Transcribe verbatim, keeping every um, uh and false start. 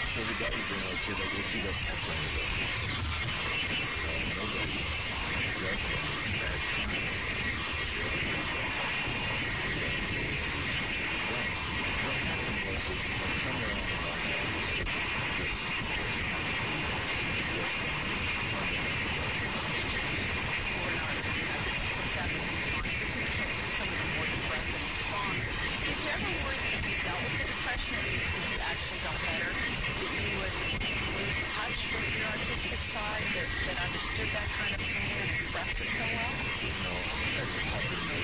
So the guys bring out too, like, we'll see that from time to time. Uh, nobody. Exactly. Bad time. Well, what happened was that, that somewhere on the line I understood that this was fundamental consciousness. For an artist to have success in these songs, particularly some of the more depressing songs. Did you ever worry that if you dealt with the depression, or if you actually got better, that you would lose touch with your artistic side that, that understood that kind of pain and expressed it so well? No, that's a popular